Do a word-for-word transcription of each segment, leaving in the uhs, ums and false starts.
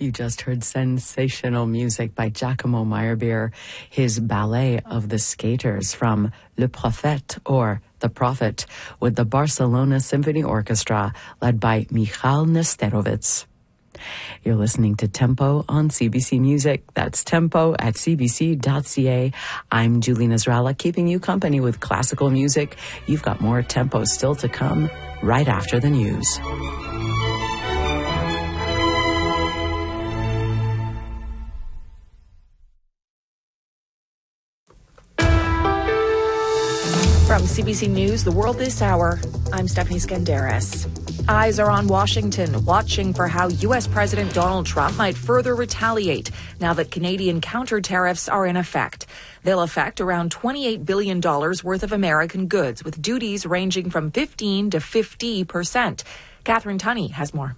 You just heard sensational music by Giacomo Meyerbeer, his ballet of the skaters from Le Prophète, or The Prophet, with the Barcelona Symphony Orchestra led by Michal Nesterovitz. You're listening to Tempo on C B C Music. That's tempo at c b c dot c a. I'm Julie Nasrallah, keeping you company with classical music. You've got more Tempo still to come right after the news. From C B C News, The World This Hour, I'm Stephanie Skandaris. Eyes are on Washington, watching for how U S. President Donald Trump might further retaliate now that Canadian counter tariffs are in effect. They'll affect around twenty-eight billion dollars worth of American goods, with duties ranging from fifteen to fifty percent. Catherine Tunney has more.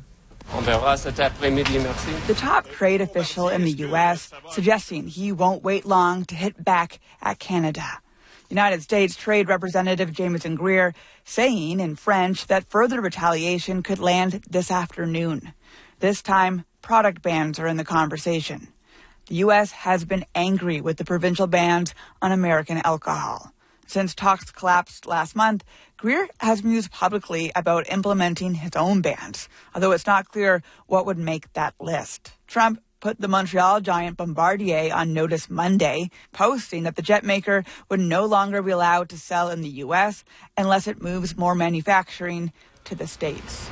The top trade official in the U S suggesting he won't wait long to hit back at Canada. United States Trade Representative Jameson Greer saying in French that further retaliation could land this afternoon. This time, product bans are in the conversation. The U S has been angry with the provincial bans on American alcohol. Since talks collapsed last month, Greer has mused publicly about implementing his own bans, although it's not clear what would make that list. Trump put the Montreal giant Bombardier on notice Monday, posting that the jet maker would no longer be allowed to sell in the U S unless it moves more manufacturing to the States.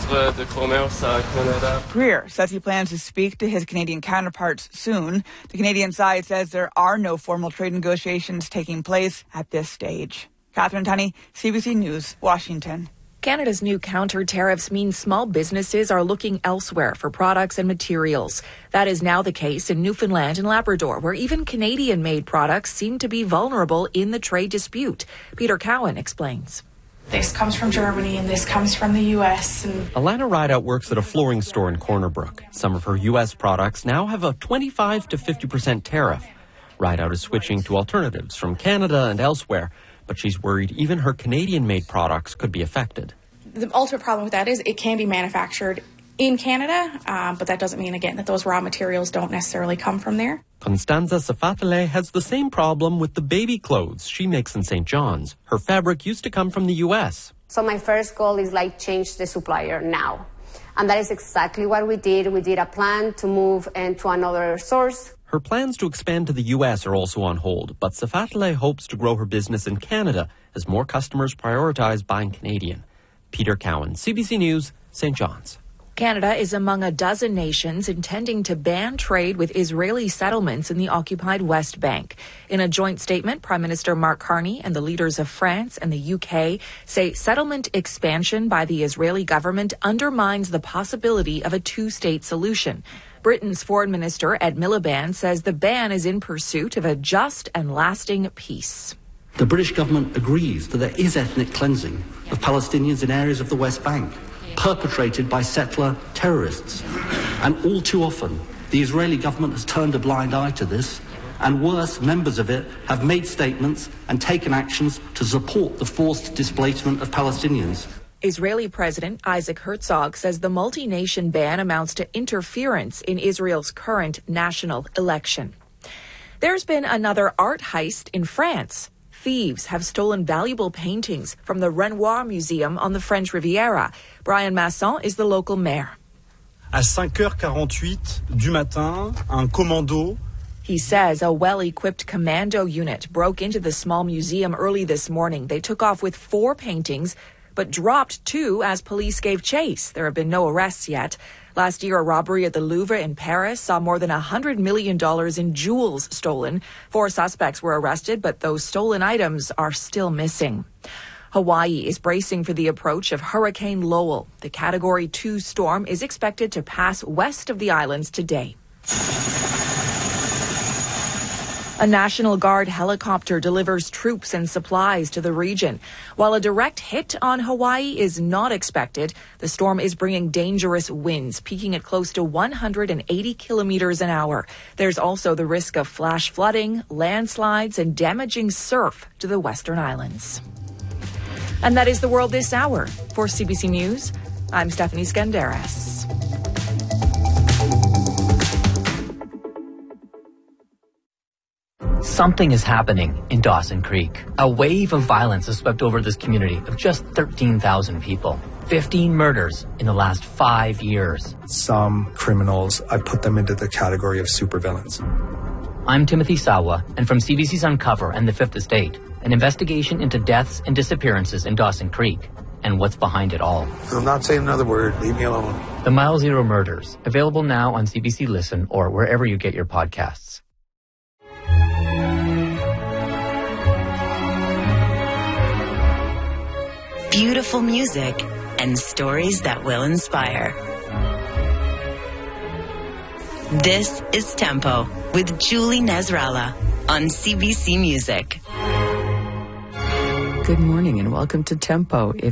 Greer says he plans to speak to his Canadian counterparts soon. The Canadian side says there are no formal trade negotiations taking place at this stage. Catherine Tunney, C B C News, Washington. Canada's new counter tariffs mean small businesses are looking elsewhere for products and materials. That is now the case in Newfoundland and Labrador, where even Canadian-made products seem to be vulnerable in the trade dispute. Peter Cowan explains. This comes from Germany and this comes from the U S. And Alana Rideout works at a flooring store in Corner Brook. Some of her U S products now have a twenty-five to fifty percent tariff. Rideout is switching to alternatives from Canada and elsewhere, but she's worried even her Canadian-made products could be affected. The ultimate problem with that is it can be manufactured in Canada, um, but that doesn't mean, again, that those raw materials don't necessarily come from there. Constanza Safatale has the same problem with the baby clothes she makes in Saint John's. Her fabric used to come from the U S. So my first goal is like change the supplier now. And that is exactly what we did. We did a plan to move into another source. Her plans to expand to the U S are also on hold, but Safatale hopes to grow her business in Canada as more customers prioritize buying Canadian. Peter Cowan, C B C News, Saint John's. Canada is among a dozen nations intending to ban trade with Israeli settlements in the occupied West Bank. In a joint statement, Prime Minister Mark Carney and the leaders of France and the U K say settlement expansion by the Israeli government undermines the possibility of a two-state solution. Britain's Foreign Minister Ed Miliband says the ban is in pursuit of a just and lasting peace. The British government agrees that there is ethnic cleansing of Palestinians in areas of the West Bank, perpetrated by settler terrorists. And all too often, the Israeli government has turned a blind eye to this, and worse, members of it have made statements and taken actions to support the forced displacement of Palestinians. Israeli President Isaac Herzog says the multi-nation ban amounts to interference in Israel's current national election. There's been another art heist in France. Thieves have stolen valuable paintings from the Renoir Museum on the French Riviera. Brian Masson is the local mayor. À cinq heures quarante-huit du matin, un commando. He says a well-equipped commando unit broke into the small museum early this morning. They took off with four paintings, but dropped two as police gave chase. There have been no arrests yet. Last year, a robbery at the Louvre in Paris saw more than one hundred million dollars in jewels stolen. Four suspects were arrested, but those stolen items are still missing. Hawaii is bracing for the approach of Hurricane Lowell. The Category two storm is expected to pass west of the islands today. A National Guard helicopter delivers troops and supplies to the region. While a direct hit on Hawaii is not expected, the storm is bringing dangerous winds, peaking at close to one hundred eighty kilometers an hour. There's also the risk of flash flooding, landslides, and damaging surf to the western islands. And that is The World This Hour. For C B C News, I'm Stephanie Skandaris. Something is happening in Dawson Creek. A wave of violence has swept over this community of just thirteen thousand people. fifteen murders in the last five years. Some criminals, I put them into the category of supervillains. I'm Timothy Sawa, and from C B C's Uncover and The Fifth Estate, an investigation into deaths and disappearances in Dawson Creek and what's behind it all. I'm not saying another word. Leave me alone. The Mile Zero Murders, available now on C B C Listen or wherever you get your podcasts. Beautiful music and stories that will inspire. This is Tempo with Julie Nasrallah on C B C Music. Good morning and welcome to Tempo. If